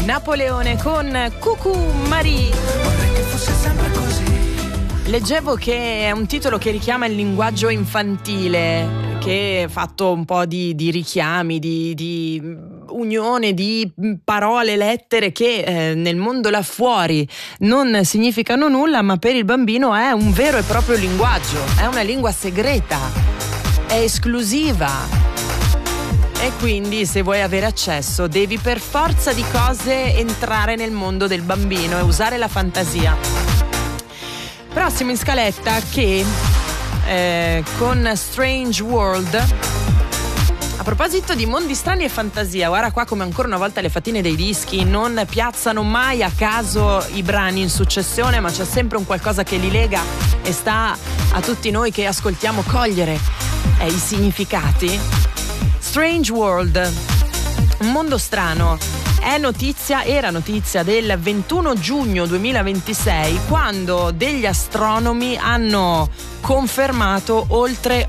Napoleone con Cucù Marie. Vorrei che fosse sempre così. Leggevo che è un titolo che richiama il linguaggio infantile, che è fatto un po' di richiami, di unione di parole, lettere che nel mondo là fuori non significano nulla, ma per il bambino è un vero e proprio linguaggio, è una lingua segreta, è esclusiva. E quindi se vuoi avere accesso devi per forza di cose entrare nel mondo del bambino e usare la fantasia. Prossimo in scaletta che con Strange World, a proposito di mondi strani e fantasia, guarda qua come ancora una volta le fatine dei dischi non piazzano mai a caso i brani in successione, ma c'è sempre un qualcosa che li lega e sta a tutti noi che ascoltiamo cogliere i significati. Strange World, un mondo strano, era notizia del 21 giugno 2026, quando degli astronomi hanno confermato oltre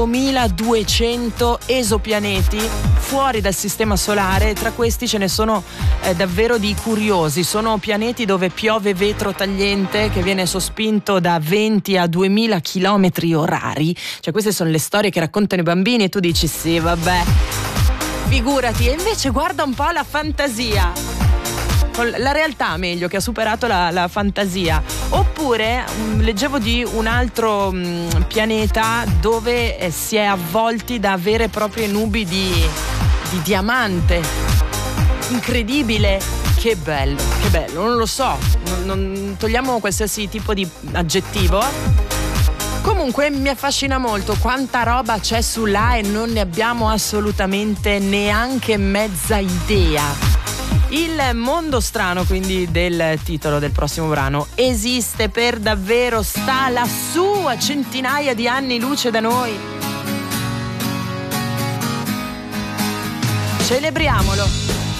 8200 esopianeti fuori dal sistema solare. Tra questi ce ne sono davvero di curiosi. Sono pianeti dove piove vetro tagliente che viene sospinto da 20 a 2000 chilometri orari. Cioè, queste sono le storie che raccontano i bambini e tu dici sì, vabbè, figurati. E invece guarda un po' la fantasia, la realtà meglio, che ha superato la fantasia. Oppure leggevo di un altro pianeta dove si è avvolti da vere e proprie nubi di diamante. Incredibile, che bello, non lo so, non togliamo qualsiasi tipo di aggettivo. Comunque mi affascina molto quanta roba c'è su là e non ne abbiamo assolutamente neanche mezza idea. Il mondo strano, quindi, del titolo del prossimo brano esiste per davvero, sta lassù a centinaia di anni luce da noi. Celebriamolo.